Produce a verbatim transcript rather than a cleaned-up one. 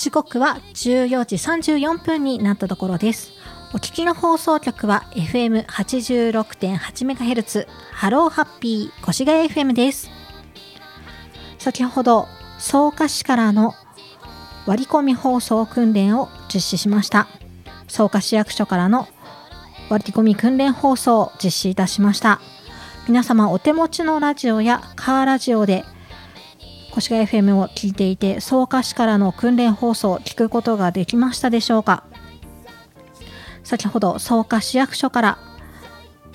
時刻はじゅうよじさんじゅうよんぷんになったところです。お聞きの放送局は エフエムはちじゅうろくてんはちメガヘルツ ハローハッピー越谷 エフエム です。先ほど草加市からの割り込み放送訓練を実施しました。草加市役所からの割り込み訓練放送を実施いたしました。皆様お手持ちのラジオやカーラジオで越谷 エフエム を聞いていて、草加市からの訓練放送を聞くことができましたでしょうか。先ほど草加市役所から